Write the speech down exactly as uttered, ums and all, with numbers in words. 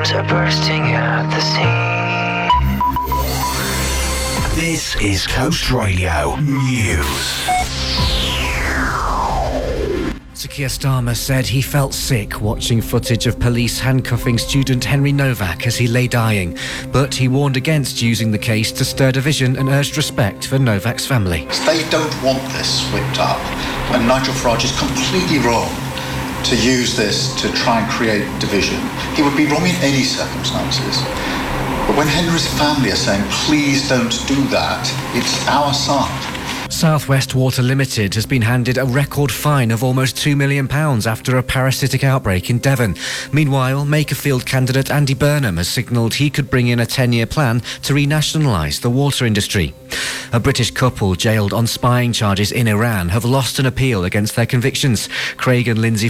flames are bursting at the seams. This is Coast Radio News. Sir Keir Starmer said he felt sick watching footage of police handcuffing student Henry Novak as he lay dying, but he warned against using the case to stir division and urged respect for Novak's family. They don't want this whipped up, and Nigel Farage is completely wrong to use this to try and create division. He would be wrong in any circumstances. But when Henry's family are saying, please don't do that, it's our side. South West Water Limited has been handed a record fine of almost two million pounds after a parasitic outbreak in Devon. Meanwhile, Makerfield candidate Andy Burnham has signalled he could bring in a ten-year plan to renationalise the water industry. A British couple jailed on spying charges in Iran have lost an appeal against their convictions. Craig and Lindsay